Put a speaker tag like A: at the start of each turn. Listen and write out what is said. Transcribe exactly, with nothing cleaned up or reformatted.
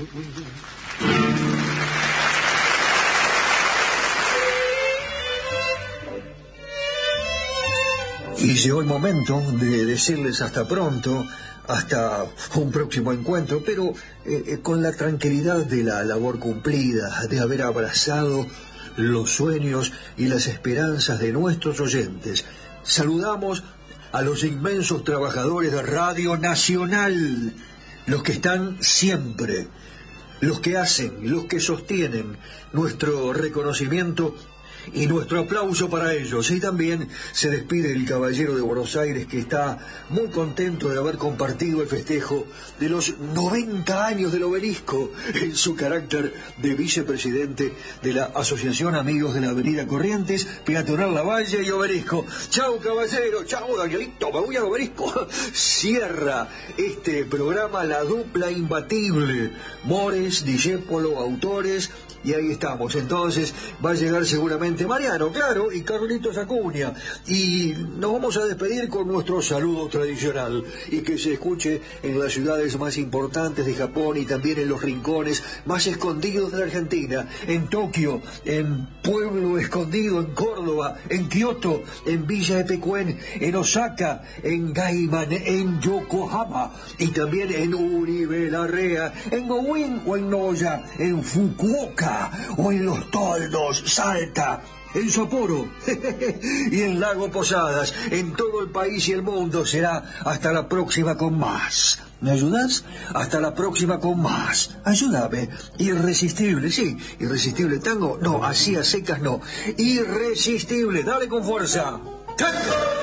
A: Y llegó el momento de decirles hasta pronto, hasta un próximo encuentro, pero eh, con la tranquilidad de la labor cumplida, de haber abrazado los sueños y las esperanzas de nuestros oyentes. Saludamos a los inmensos trabajadores de Radio Nacional, los que están siempre, los que hacen, los que sostienen nuestro reconocimiento y nuestro aplauso para ellos. Y también se despide el caballero de Buenos Aires, que está muy contento de haber compartido el festejo de los noventa años del Obelisco en su carácter de vicepresidente de la Asociación Amigos de la Avenida Corrientes, Peatonal Lavalle y Obelisco. Chau, caballero, chau, Danielito, me voy al Obelisco. Cierra este programa la dupla imbatible, Mores, Discépolo, autores. Y ahí estamos. Entonces va a llegar seguramente Mariano, claro, y Carlitos Acuña. Y nos vamos a despedir con nuestro saludo tradicional, y que se escuche en las ciudades más importantes de Japón y también en los rincones más escondidos de la Argentina. En Tokio, en Pueblo Escondido, en Córdoba, en Kioto, en Villa Epecuén, en Osaka, en Gaiman, en Yokohama, y también en Uribe Larrea, en Gowin o en Noya, en Fukuoka o en Los Toldos, Salta, en Sapporo y en Lago Posadas. En todo el país y el mundo será hasta la próxima con más. ¿Me ayudas? Hasta la próxima con más. Ayúdame. Irresistible, sí. Irresistible tango. No, así a secas no. Irresistible. Dale con fuerza. ¡Tango!